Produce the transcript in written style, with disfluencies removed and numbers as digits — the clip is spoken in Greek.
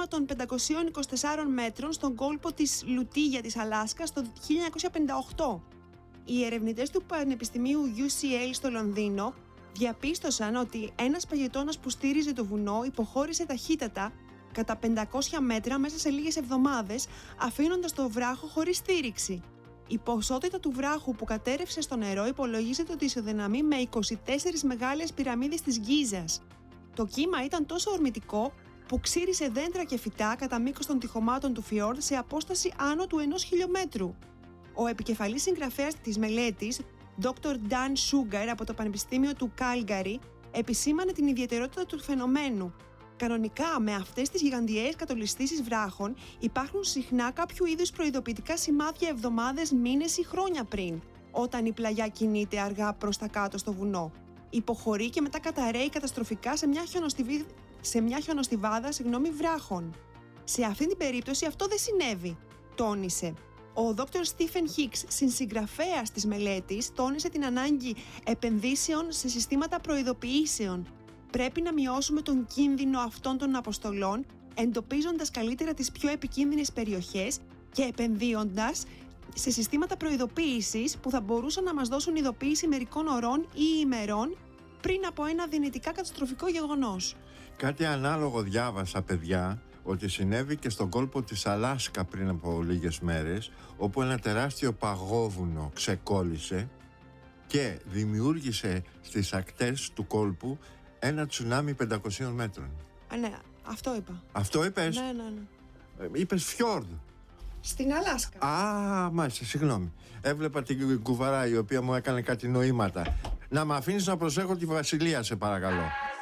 κύμα των 524 μέτρων στον κόλπο της Λουτίγια της Αλάσκας το 1958. Οι ερευνητές του Πανεπιστημίου UCL στο Λονδίνο διαπίστωσαν ότι ένας παγετώνας που στήριζε το βουνό υποχώρησε ταχύτατα κατά 500 μέτρα μέσα σε λίγες εβδομάδες, αφήνοντας το βράχο χωρίς στήριξη. Η ποσότητα του βράχου που κατέρευσε στο νερό υπολογίζεται ότι ισοδυναμεί με 24 μεγάλες πυραμίδες της Γκίζας. Το κύμα ήταν τόσο ορμητικό που ξύρισε δέντρα και φυτά κατά μήκος των τοιχωμάτων του φιόρντ σε απόσταση άνω του 1 χιλιόμετρου. Ο επικεφαλής συγγραφέας της μελέτης, Dr. Dan Sugar από το Πανεπιστήμιο του Κάλγκαρι, επισήμανε την ιδιαιτερότητα του φαινομένου. Κανονικά, με αυτές τις γιγαντιαίες κατολιστήσεις βράχων υπάρχουν συχνά κάποιο είδους προειδοποιητικά σημάδια εβδομάδες, μήνες ή χρόνια πριν, όταν η πλαγιά κινείται αργά προς τα κάτω στο βουνό. Υποχωρεί και μετά καταρρέει καταστροφικά σε μια χιονοστιβάδα βράχων. Σε αυτή την περίπτωση αυτό δεν συνέβη, τόνισε. Ο Dr. Stephen Hicks, συνσυγγραφέας της μελέτης, τόνισε την ανάγκη επενδύσεων σε συστήματα προειδοποιήσεων. Πρέπει να μειώσουμε τον κίνδυνο αυτών των αποστολών, εντοπίζοντας καλύτερα τις πιο επικίνδυνες περιοχές και επενδύοντας σε συστήματα προειδοποίησης που θα μπορούσαν να μας δώσουν ειδοποίηση μερικών ωρών ή ημερών πριν από ένα δυνητικά καταστροφικό γεγονός. Κάτι ανάλογο διάβασα, παιδιά, ότι συνέβη και στον κόλπο της Αλάσκα πριν από λίγες μέρες, όπου ένα τεράστιο παγόβουνο ξεκόλλησε και δημιούργησε στις ακτές του κόλπου ένα τσουνάμι 500 μέτρων. Ναι, αυτό είπα. Αυτό είπες? Ναι. Είπες φιόρντ. Στην Αλάσκα. Μάλιστα, συγγνώμη. Έβλεπα την κουβαρά η οποία μου έκανε κάτι νοήματα. Να με αφήνεις να προσέχω τη Βασιλεία, σε παρακαλώ.